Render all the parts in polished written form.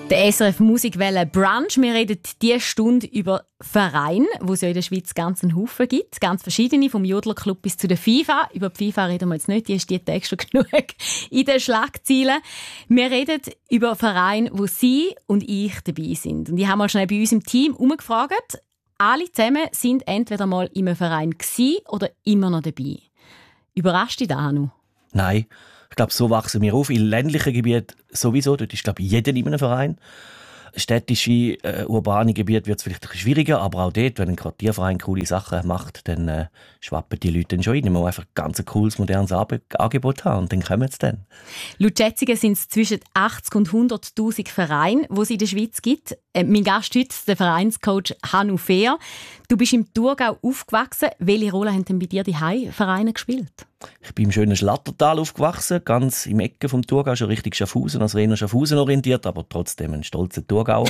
Der SRF Musikwelle Brunch. Wir reden diese Stunde über Vereine, wo es ja in der Schweiz ganz einen Haufen gibt. Ganz verschiedene, vom Jodlerclub bis zu der FIFA. Über die FIFA reden wir jetzt nicht, die ist die Tag schon genug in den Schlagzeilen. Wir reden über Vereine, wo Sie und ich dabei sind. Und ich habe mal schnell bei uns im Team umgefragt. Alle zusammen sind entweder mal in einem Verein gewesen oder immer noch dabei. Überrascht dich das, Hanu? Nein. Ich glaube, so wachsen wir auf. In ländlichen Gebieten sowieso. Dort ist, glaube ich, jeder in einem Verein. Städtische, urbane Gebiete wird es vielleicht ein bisschen schwieriger, aber auch dort, wenn ein Quartierverein coole Sachen macht, dann schwappen die Leute dann schon rein. Man muss einfach ein ganz cooles, modernes Angebot haben und dann kommen sie dann. Laut Schätzungen sind es zwischen 80 und 100'000 Vereine, die es in der Schweiz gibt. Mein Gast heute, der Vereinscoach Hanu Fehr. Du bist im Thurgau aufgewachsen. Welche Rolle haben denn bei dir die Vereine gespielt? Ich bin im schönen Schlattertal aufgewachsen, ganz im Ecke vom Thurgau, schon richtig Schaffhausen, also eher Schaffhausen orientiert, aber trotzdem ein stolzer Thurgauer.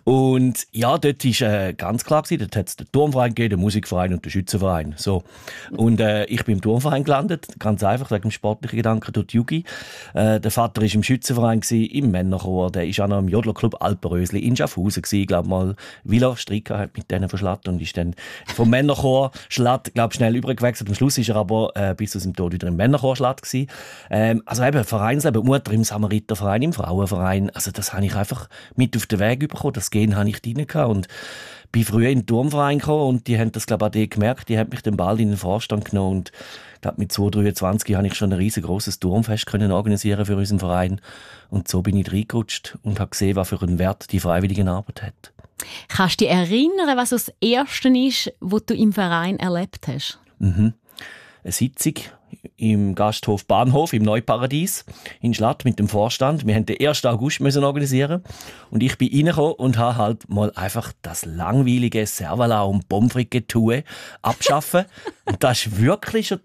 Und ja, dort war ganz klar, dort hat es den Turmverein gegeben, den Musikverein und den Schützenverein. So. Und ich bin im Turmverein gelandet, ganz einfach, wegen dem sportlichen Gedanken durch die Jugi. Der Vater war im Schützenverein, im Männerchor, der war auch noch im Jodlerclub Alpenrösli in Schaffhausen, ich glaube mal, Villa Strika hat mit denen verschlattert und ist dann vom Männerchor schnell übergewechselt. Am Schluss war er aber bis aus dem Tod wieder im Männerchorschlatt gewesen. Also eben Vereinsleben, Mutter im Samariterverein, im Frauenverein, also das habe ich einfach mit auf den Weg bekommen, das Gen habe ich drin gehabt und bin früher in den Turmverein gekommen und die haben das glaube ich auch gemerkt, die haben mich dann bald in den Vorstand genommen und glaub, mit 23 habe ich schon ein riesengroßes Turmfest können organisieren für unseren Verein und so bin ich reingerutscht und habe gesehen, was für einen Wert die Freiwilligenarbeit hat. Kannst du dich erinnern, was das Erste ist, was du im Verein erlebt hast? Eine Sitzung im Gasthof Bahnhof im Neuparadies in Schlatt mit dem Vorstand. Wir mussten den 1. August organisieren und ich bin reingekommen und habe halt mal einfach das langweilige Servala und Pommes frites abschaffen. Und das ist wirklich schon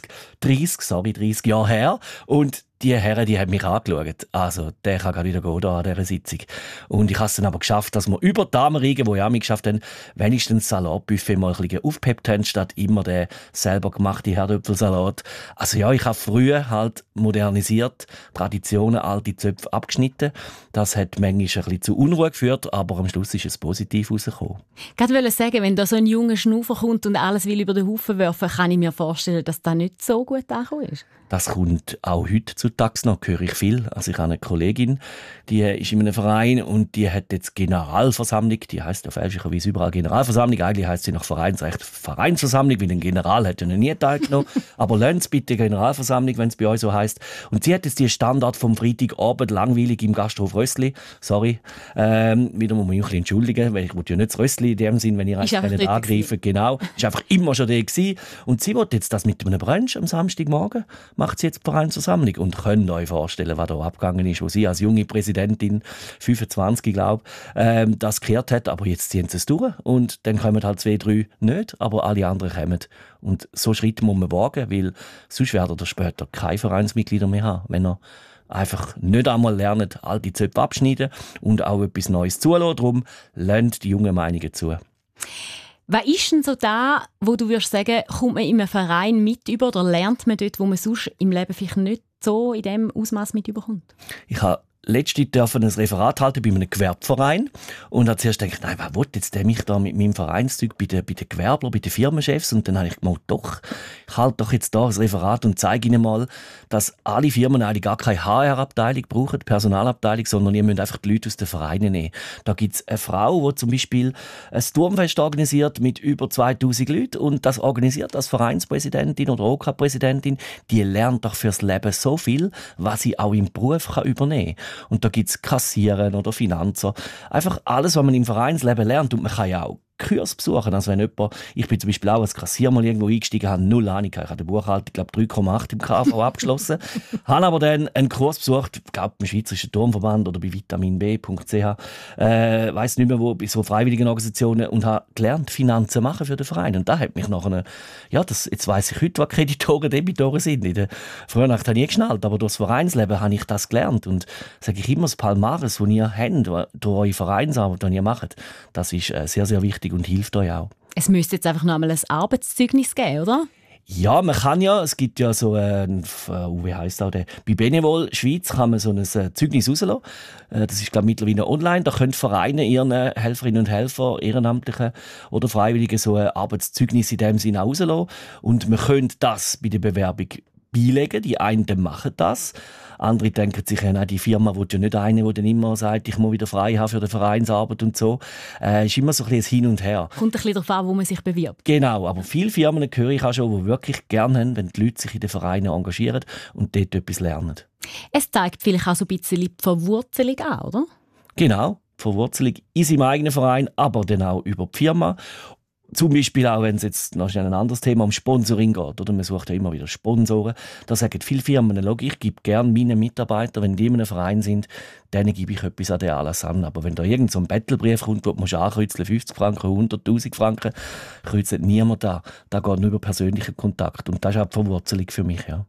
30 Jahre her. Und die Herren, die haben mich angeschaut. Also, der kann gerade wieder gehen da an dieser Sitzung. Und ich habe es dann aber geschafft, dass wir über die Damenriege, die ja mich geschafft haben, wenigstens das Salatbuffet mal ein bisschen aufgepeppt haben, statt immer den selber gemachten Herdöpfelsalat. Also ja, ich habe früher halt modernisiert, Traditionen, alte Zöpfe abgeschnitten. Das hat manchmal ein bisschen zu Unruhe geführt, aber am Schluss ist es positiv rausgekommen. Ich wollte sagen, wenn da so ein junger Schnuffer kommt und alles will über den Haufen werfen, kann ich mir vorstellen, dass das nicht so gut angekommen ist. Das kommt auch heutzutage noch, höre ich viel. Also ich habe eine Kollegin, die ist in einem Verein und die hat jetzt Generalversammlung, die heisst ja fälschlicherweise überall Generalversammlung, eigentlich heisst sie nach Vereinsrecht Vereinsversammlung, weil ein General hat ja noch nie teilgenommen, aber lernt es bitte Generalversammlung, wenn es bei euch so heisst. Und sie hat jetzt die Standard vom Freitagabend langweilig im Gasthof Rössli, sorry, wieder muss man mich entschuldigen, weil ich wollte ja nicht das Rössli in dem Sinn, wenn ihr euch nicht angreifen, genau, ist einfach immer schon der gewesen. Und sie wollte jetzt das mit einem Brunch am Samstagmorgen, macht sie jetzt die Vereinsversammlung und könnt euch vorstellen, was da abgegangen ist, wo sie als junge Präsidentin, 25 glaube ich, das gekehrt hat, aber jetzt ziehen sie es durch und dann kommen halt 2, 3 nicht, aber alle anderen kommen. Und so Schritte muss man wagen, weil sonst werdet ihr später keine Vereinsmitglieder mehr haben, wenn ihr einfach nicht einmal lernt, alte Zöpfe abschneiden und auch etwas Neues zulassen. Darum lernt die jungen Meinungen zu. Was ist denn so da, wo du würdest sagen, kommt man in einem Verein mit über oder lernt man dort, wo man sonst im Leben vielleicht nicht so in diesem Ausmaß mit überkommt? Ich habe letztens ein Referat halten bei einem Gewerbeverein und habe zuerst gedacht, nein, was will jetzt der mich da mit meinem Vereinszeug bei den Gewerblern, bei den Firmenchefs? Und dann habe ich gedacht, doch, ich halte doch jetzt da ein Referat und zeige ihnen mal, dass alle Firmen eigentlich gar keine HR-Abteilung brauchen, Personalabteilung, sondern ihr müsst einfach die Leute aus den Vereinen nehmen. Da gibt es eine Frau, die zum Beispiel ein Turmfest organisiert mit über 2000 Leuten und das organisiert als Vereinspräsidentin oder OK-Präsidentin. Die lernt doch fürs Leben so viel, was sie auch im Beruf übernehmen kann. Und da gibt es Kassieren oder Finanzer. Einfach alles, was man im Vereinsleben lernt. Und man kann ja auch Kurs besuchen. Also wenn jemand, ich bin zum Beispiel auch als Kassier mal irgendwo eingestiegen, habe null Ahnung. Ich habe die Buchhaltung, ich glaube 3,8 im KV abgeschlossen. Habe aber dann einen Kurs besucht, ich glaube beim Schweizerischen Turmverband oder bei vitaminb.ch, weiss nicht mehr wo, bei so freiwilligen Organisationen und habe gelernt, Finanzen machen für den Verein. Und da hat mich nachher, ja, jetzt weiss ich heute, was Kreditoren, Debitoren sind. In der Frühnacht habe ich nie geschnallt, aber durch das Vereinsleben habe ich das gelernt. Und sage ich immer, das Palmares, das ihr habt, durch eure Vereinsarbeit, die ihr macht, das ist sehr, sehr wichtig und hilft euch auch. Es müsste jetzt einfach noch einmal ein Arbeitszeugnis geben, oder? Ja, man kann ja, es gibt ja so wie heisst auch der? Bei Benevol Schweiz kann man so ein Zeugnis rauslassen. Das ist, glaube ich, mittlerweile online. Da können Vereine ihren Helferinnen und Helfer, Ehrenamtlichen oder Freiwilligen so ein Arbeitszeugnis in dem Sinne rauslassen. Und man könnte das bei der Bewerbung beilegen. Die einen machen das. Andere denken sich, nein, die Firma will ja nicht einen, der dann immer sagt, ich muss wieder frei haben für die Vereinsarbeit und so. Ist immer so ein bisschen Hin und Her. Kommt ein bisschen darauf an, wo man sich bewirbt. Genau, aber viele Firmen höre ich auch schon, die wirklich gerne haben, wenn die Leute sich in den Vereinen engagieren und dort etwas lernen. Es zeigt vielleicht auch so ein bisschen die Verwurzelung an, oder? Genau, Verwurzelung in seinem eigenen Verein, aber dann auch über die Firma. Zum Beispiel auch, wenn es jetzt noch ein anderes Thema um Sponsoring geht, oder man sucht ja immer wieder Sponsoren. Da sagen viele Firmen, ich gebe gerne meinen Mitarbeitern, wenn die in einem Verein sind, denen gebe ich etwas an den Anlass an. Aber wenn da irgend so ein Battlebrief kommt, wo du ankreuzeln 50 Franken, 100'000 Franken, kreuzelt niemand an. Da geht nur über persönlichen Kontakt. Und das ist auch die Verwurzelung für mich, ja.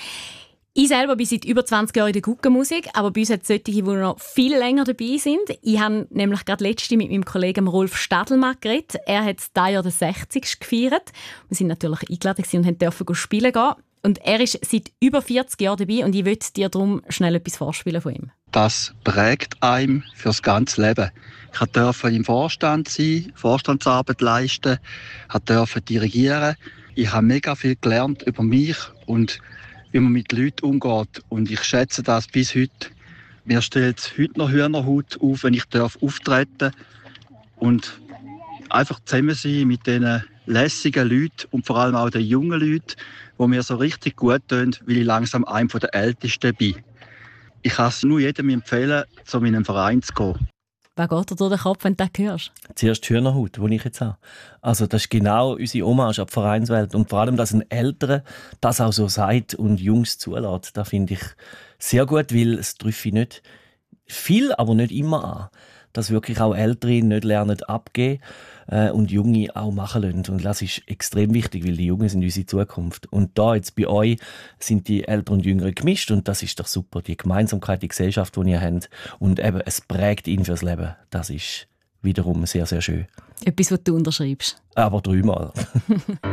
Ich selber bin seit über 20 Jahren in der Guggenmusik, aber bei uns hat es solche, die noch viel länger dabei sind. Ich habe nämlich gerade letzte mit meinem Kollegen Rolf Stadelmann geredet. Er hat dieses Jahr den 60. gefeiert. Wir sind natürlich eingeladen und durften spielen gehen. Und er ist seit über 40 Jahren dabei und ich möchte dir darum schnell etwas vorspielen von ihm. Das prägt einem fürs ganze Leben. Ich durfte im Vorstand sein, Vorstandsarbeit leisten, durfte dirigieren. Ich habe mega viel gelernt über mich und wie man mit Leuten umgeht. Und ich schätze das bis heute. Mir stellt es heute noch Hühnerhaut auf, wenn ich auftreten darf. Und einfach zusammen sein mit diesen lässigen Leuten und vor allem auch den jungen Leuten, die mir so richtig gut tun, weil ich langsam einer der Ältesten bin. Ich kann es nur jedem empfehlen, zu meinem Verein zu gehen. Was geht dir durch den Kopf, wenn du das hörst? Zuerst die Hühnerhaut, die ich jetzt habe. Also das ist genau unsere Hommage an die Vereinswelt. Und vor allem, dass ein Älterer das auch so sagt und Jungs zulässt, das finde ich sehr gut, weil es trifft nicht viel, aber nicht immer an. Dass wirklich auch Ältere nicht lernen abgeben und Junge auch machen lassen. Und das ist extrem wichtig, weil die Jungen sind unsere Zukunft. Und da jetzt bei euch sind die Älteren und Jüngeren gemischt und das ist doch super. Die Gemeinsamkeit, die Gesellschaft, die ihr habt und eben, es prägt ihn fürs Leben. Das ist wiederum sehr, sehr schön. Etwas, was du unterschreibst. Aber 3-mal.